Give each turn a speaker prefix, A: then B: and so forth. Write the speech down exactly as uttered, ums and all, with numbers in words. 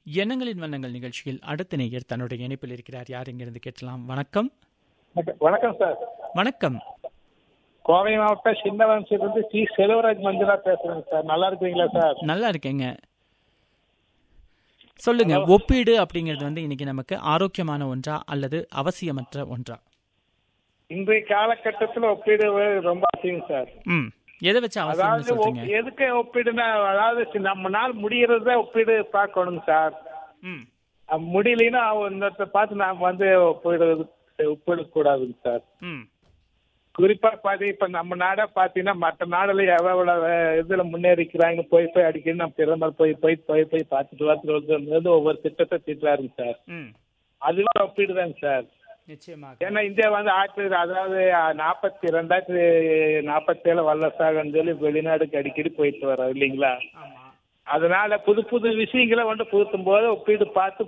A: எண்ணங்களின் வண்ணங்கள் நிகழ்ச்சியில் அடுத்த நேயர் தன்னுடைய இணைப்பில் இருக்கிறார். யார் இங்கிருந்து கேட்கலாம்? வணக்கம்.
B: வணக்கம் சார்.
A: வணக்கம்.
B: கோவை மாவட்டம் சின்னவன்சிலிருந்து சி செல்வராஜ் மஞ்சுளா பேசுறேங்க சார். நல்லா இருக்கீங்களா சார்?
A: நல்லா இருக்கேங்க. சொல்லுங்க, ஒப்பீடு அப்படிங்கிறது வந்து இன்னைக்கு நமக்கு ஆரோக்கியமான ஒன்றா அல்லது அவசியமற்ற ஒன்றா?
B: இன்றைய காலகட்டத்தில் ஒப்பீடு ரொம்ப அவசியம் சார்.
A: ம் எதை வச்சு அவசியம் சொல்றீங்க?
B: எதுக்கு ஒப்பீடுனா, அதாவது நம்ம நாள் முடியறத ஒப்பீடு பார்க்கணுங்க சார்.
A: ம்
B: முடியலன்னா இன்னொருத்த பார்த்து நாம வந்து ஒப்பீடு ஒப்பிட கூடாதுங்க சார்.
A: ம்
B: குறிப்பா பாத்தி இப்ப நம்ம நாடா பாத்தீங்கன்னா மற்ற நாடுல எவ்வளவு இதுல முன்னேறிக்கிறாங்க போய் போய் அடிக்கடி நம்ம பிரதமர் போய் போய் போய் போய் பார்த்துட்டு பார்த்துட்டு ஒவ்வொரு திட்டத்தை திட்டுறாருங்க சார். அதுவும் ஒப்பீடுதாங்க சார்.
A: நிச்சயமாக.
B: ஏன்னா இந்தியா வந்து ஆயிரத்தி அதாவது நாற்பத்தி ரெண்டாயிரத்தி நாற்பத்தி ஏழு வல்லரசாகன்னு சொல்லி வெளிநாடுக்கு அடிக்கடி போயிட்டு வர்றோம் இல்லைங்களா? அதனால புது புது விஷயங்களை வந்து புகுத்தும் போது ஒப்பீடு பார்த்து